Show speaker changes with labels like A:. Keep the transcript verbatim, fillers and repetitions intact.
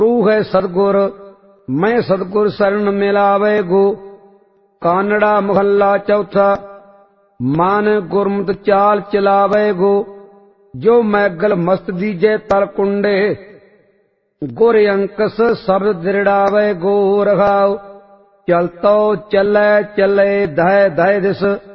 A: तू है सतगुर मैं सतगुर शरण मिलावे गो। कानड़ा महला चौथा। मान गुरमुत चाल चलावे गो। जो मैगल मस्त दीजे तल कुंडे। गुर अंकस शब्द दृढ़ावे गो। रघाओ चलतो चले चले दह दह दिस।